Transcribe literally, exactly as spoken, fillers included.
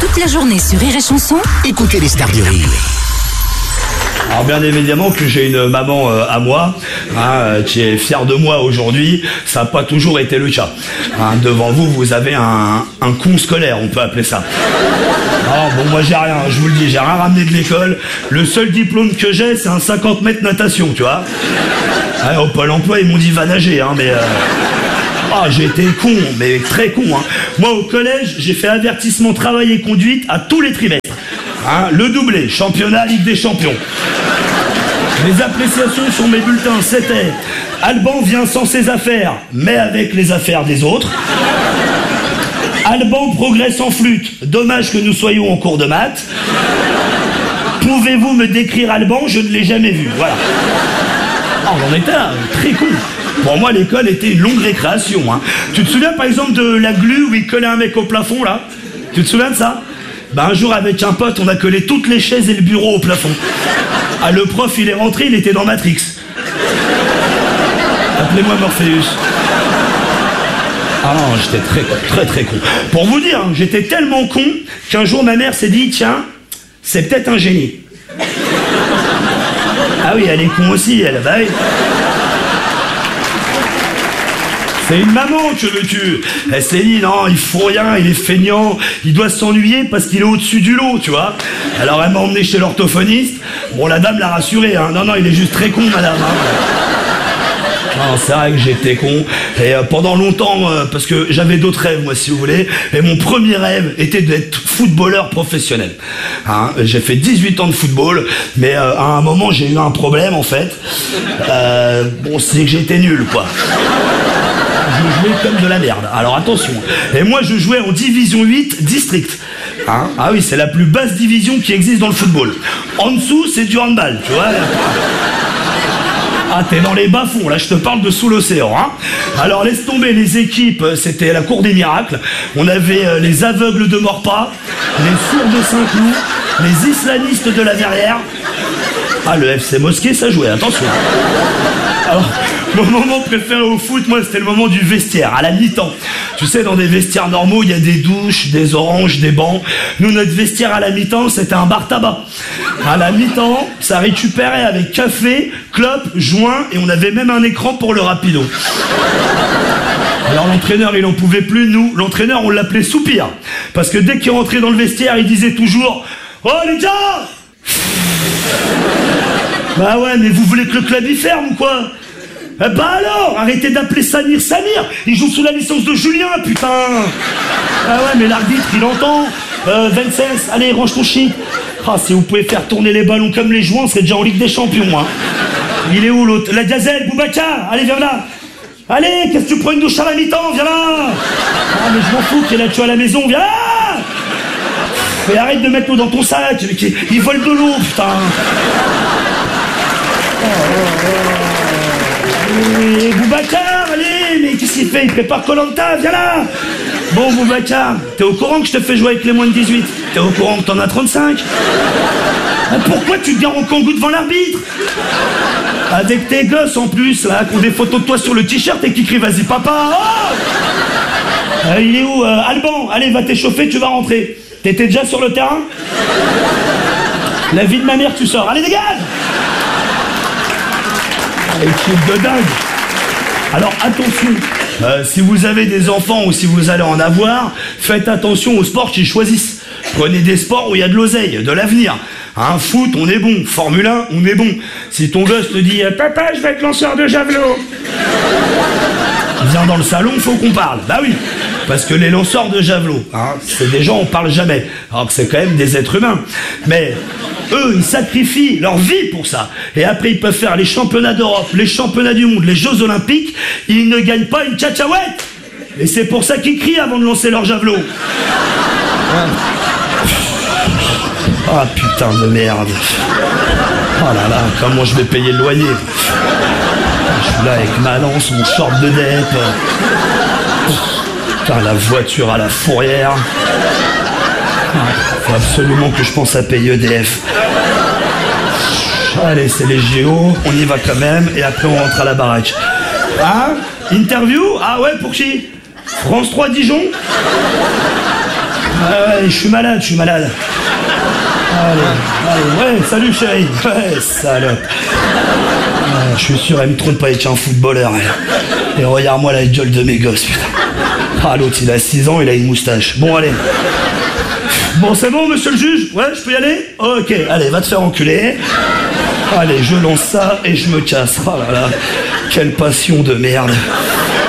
Toute la journée sur Rire et Chanson, écoutez les stars du rire. Alors bien évidemment que j'ai une maman euh, à moi, hein, euh, qui est fière de moi aujourd'hui. Ça n'a pas toujours été le cas. Hein, devant vous, vous avez un, un con scolaire, on peut appeler ça. Alors bon, moi j'ai rien, je vous le dis, j'ai rien ramené de l'école. Le seul diplôme que j'ai, c'est un cinquante mètres natation, tu vois. Ouais, au Pôle emploi, ils m'ont dit va nager, hein, mais... Euh... Ah, j'ai été con, mais très con, hein. Moi, au collège, j'ai fait avertissement, travail et conduite à tous les trimestres. Hein, le doublé, championnat, Ligue des champions. Les appréciations sur mes bulletins, c'était Alban vient sans ses affaires, mais avec les affaires des autres. Alban progresse en flûte, dommage que nous soyons en cours de maths. Pouvez-vous me décrire Alban? Je ne l'ai jamais vu, voilà. Ah, on en était là, très con. Pour moi, l'école était une longue récréation, hein. Tu te souviens par exemple de la glu où il collait un mec au plafond, là? Tu te souviens de ça? Bah un jour avec un pote, on a collé toutes les chaises et le bureau au plafond. Ah, le prof, il est rentré, il était dans Matrix. Appelez-moi Morpheus. Ah non, j'étais très con, très très con. Pour vous dire, j'étais tellement con qu'un jour ma mère s'est dit, tiens, c'est peut-être un génie. Ah oui, elle est con aussi, elle, bah oui. C'est une maman, que veux-tu? Elle s'est dit, non, il faut rien, il est feignant, il doit s'ennuyer parce qu'il est au-dessus du lot, tu vois. Alors elle m'a emmené chez l'orthophoniste. Bon, la dame l'a rassuré, hein. Non, non, il est juste très con, madame. Hein. Non, c'est vrai que j'étais con. Et euh, pendant longtemps, euh, parce que j'avais d'autres rêves, moi, si vous voulez. Et mon premier rêve était d'être footballeur professionnel. Hein, j'ai fait dix-huit ans de football, mais euh, à un moment, j'ai eu un problème, en fait. Euh, bon, c'est que j'étais nul, quoi. Je jouais comme de la merde. Alors attention. Et moi je jouais en division huit district. Hein, ah oui, c'est la plus basse division qui existe dans le football. En dessous, c'est du handball, tu vois. Ah, t'es dans les bas-fonds, là je te parle de sous l'océan, hein. Alors laisse tomber les équipes, c'était la cour des miracles. On avait euh, les aveugles de Morpas, les sourds de Saint-Cloud, les islamistes de la Verrière. Ah, le F C Mosquée, ça jouait, attention. Alors, mon moment préféré au foot, moi, c'était le moment du vestiaire, à la mi-temps. Tu sais, dans des vestiaires normaux, il y a des douches, des oranges, des bancs. Nous, notre vestiaire à la mi-temps, c'était un bar tabac. À la mi-temps, ça récupérait avec café, clope, joint, et on avait même un écran pour le rapido. Alors l'entraîneur, il en pouvait plus. Nous, l'entraîneur, on l'appelait Soupir. Parce que dès qu'il rentrait dans le vestiaire, il disait toujours « Oh, les gars !» Bah ouais, mais vous voulez que le club y ferme ou quoi? Eh bah alors, arrêtez d'appeler Samir Samir. Il joue sous la licence de Julien, putain. Ah ouais, mais l'arbitre, il entend. Euh, vingt-six, allez, range ton shit. Ah, si vous pouvez faire tourner les ballons comme les joints, c'est déjà en Ligue des Champions, hein. Il est où l'autre? La gazelle, Boubacar. Allez, viens là. Allez, qu'est-ce que tu prends une douche à la mi-temps? Viens là. Ah, mais je m'en fous qu'il a tué à la maison. Viens là. Et arrête de mettre l'eau dans ton sac. Il vole de l'eau, putain. Oh, oh, oh. Et Boubacar, allez, mais qu'est-ce qu'il fait? Il prépare Koh-Lanta, viens là. Bon, Boubacar, t'es au courant que je te fais jouer avec les moins de dix-huit? T'es au courant que t'en as trente-cinq? Pourquoi tu te gares en kangou devant l'arbitre? Avec tes gosses en plus, là, qui ont des photos de toi sur le t-shirt et qui crient vas-y papa. Oh euh, il est où euh, Alban, allez, va t'échauffer, tu vas rentrer. T'étais déjà sur le terrain? La vie de ma mère, tu sors. Allez, dégage. Équipe de dingue. Alors attention, euh, si vous avez des enfants ou si vous allez en avoir, faites attention aux sports qu'ils choisissent. Prenez des sports où il y a de l'oseille, de l'avenir. Hein, foot, on est bon. Formule un, on est bon. Si ton gosse te dit « Papa, je vais être lanceur de javelot », viens dans le salon, faut qu'on parle. Bah oui, parce que les lanceurs de javelot, hein, c'est des gens, on parle jamais. Alors que c'est quand même des êtres humains. Mais eux, ils sacrifient leur vie pour ça. Et après, ils peuvent faire les championnats d'Europe, les championnats du monde, les Jeux Olympiques. Ils ne gagnent pas une cacahuète. Et c'est pour ça qu'ils crient avant de lancer leur javelot. Ah, putain de merde. Oh là là, comment je vais payer le loyer? Je suis là avec ma lance, mon short de dep. Putain, la voiture à la fourrière. Faut absolument que je pense à payer E D F. Allez, c'est les J O, on y va quand même, et après on rentre à la baraque. Hein? Interview? Ah ouais, pour qui? France trois Dijon? Ouais, je suis malade, je suis malade. Allez, allez, ouais, salut chérie. Ouais, salope. Ouais, je suis sûr, elle me trompe avec un footballeur. Elle. Et regarde-moi la gueule de mes gosses, putain. Ah, l'autre, il a six ans, il a une moustache. Bon, allez. Bon, c'est bon, monsieur le juge? Ouais, je peux y aller? Ok, allez, va te faire enculer. Allez, je lance ça et je me casse. Oh là là, quelle passion de merde.